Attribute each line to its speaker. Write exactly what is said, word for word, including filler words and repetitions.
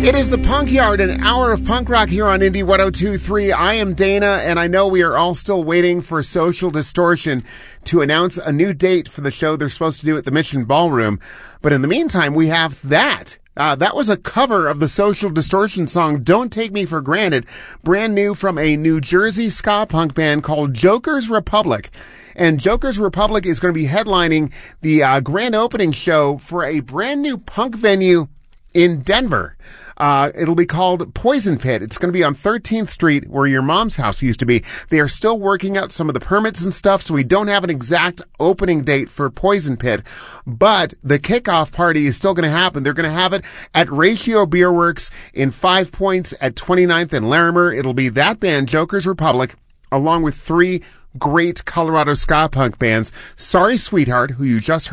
Speaker 1: It is the Punk Yard, an hour of punk rock here on Indie one oh two point three. I am Dana, and I know we are all still waiting for Social Distortion to announce a new date for the show they're supposed to do at the Mission Ballroom. But in the meantime, we have that. Uh, that was a cover of the Social Distortion song, Don't Take Me for Granted, brand new from a New Jersey ska punk band called Joker's Republic. And Joker's Republic is going to be headlining the uh, grand opening show for a brand new punk venue in Denver. Uh, it'll be called Poison Pit. It's going to be on thirteenth Street, where your mom's house used to be. They are still working out some of the permits and stuff, so we don't have an exact opening date for Poison Pit. But the kickoff party is still going to happen. They're going to have it at Ratio Beer Works in Five Points at twenty-ninth and Larimer. It'll be that band, Joker's Republic, along with three great Colorado ska punk bands. Sorry Sweetheart, who you just heard.